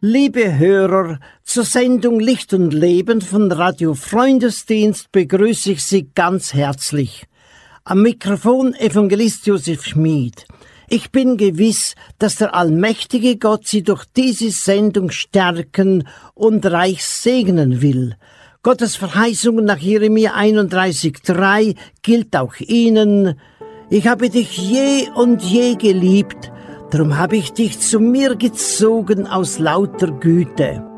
Liebe Hörer, zur Sendung Licht und Leben von Radio Freundesdienst begrüße ich Sie ganz herzlich. Am Mikrofon Evangelist Josef Schmid. Ich bin gewiss, dass der allmächtige Gott Sie durch diese Sendung stärken und reich segnen will. Gottes Verheißung nach Jeremia 31,3 gilt auch Ihnen. Ich habe dich je und je geliebt, darum habe ich dich zu mir gezogen aus lauter Güte.